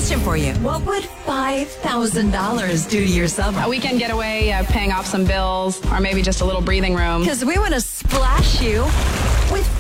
question for you. What would $5,000 do to your summer? A weekend getaway, paying off some bills, or maybe just a little breathing room. Because we want to splash you with